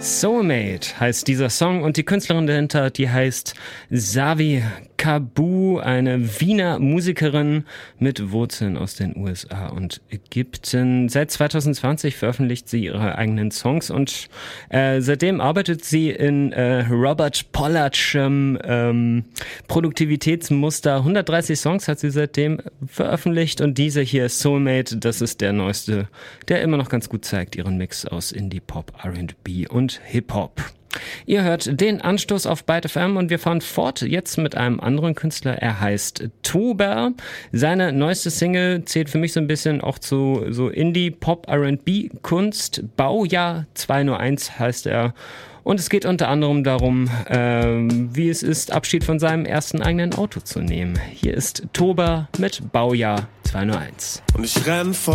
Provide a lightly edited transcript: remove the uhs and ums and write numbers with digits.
Soulmate heißt dieser Song und die Künstlerin dahinter, die heißt Savi Kabu, eine Wiener Musikerin mit Wurzeln aus den USA und Ägypten. Seit 2020 veröffentlicht sie ihre eigenen Songs und seitdem arbeitet sie in Robert Pollardschem Produktivitätsmuster. 130 Songs hat sie seitdem veröffentlicht und dieser hier, Soulmate, das ist der neueste, der immer noch ganz gut zeigt, ihren Mix aus Indie-Pop, R&B und Hip-Hop. Ihr hört den Anstoß auf Byte FM und wir fahren fort jetzt mit einem anderen Künstler. Er heißt Tober. Seine neueste Single zählt für mich so ein bisschen auch zu so Indie-Pop, R&B-Kunst. Baujahr 201 heißt er. Und es geht unter anderem darum, wie es ist, Abschied von seinem ersten eigenen Auto zu nehmen. Hier ist Tober mit Baujahr 201. Und ich renn